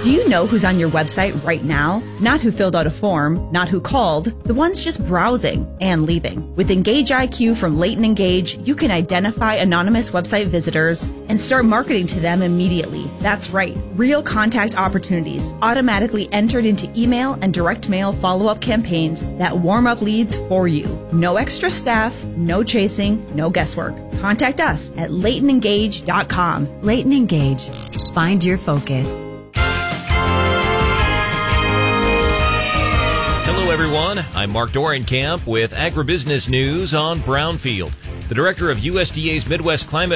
Do you know who's on your website right now? Not who filled out a form, not who called, the ones just browsing and leaving. With Engage IQ from Leighton Engage, you can identify anonymous website visitors and start marketing to them immediately. That's right, real contact opportunities automatically entered into email and direct mail follow-up campaigns that warm up leads for you. No extra staff, no chasing, no guesswork. Contact us at LeightonEngage.com. Leighton Engage. Find your focus. Hello, everyone. I'm Mark Dorenkamp with Agribusiness News on Brownfield. The director of USDA's Midwest Climate